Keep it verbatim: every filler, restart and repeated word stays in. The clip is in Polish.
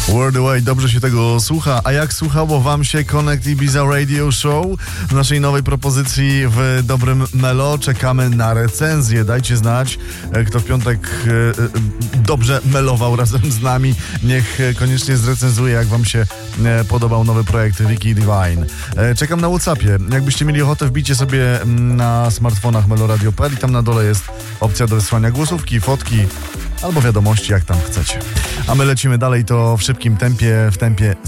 Worldwide, dobrze się tego słucha. A jak słuchało wam się Connect Ibiza Radio Show w naszej nowej propozycji w Dobrym Melo? Czekamy na recenzję. Dajcie znać, kto w piątek dobrze melował razem z nami. Niech koniecznie zrecenzuje, jak wam się podobał nowy projekt Vicky Divine. Czekam na WhatsAppie. Jakbyście mieli ochotę, wbijcie sobie na smartfonach meloradio kropka p l i tam na dole jest opcja do wysłania głosówki, fotki albo wiadomości, jak tam chcecie. A my lecimy dalej, to w szybkim tempie, w tempie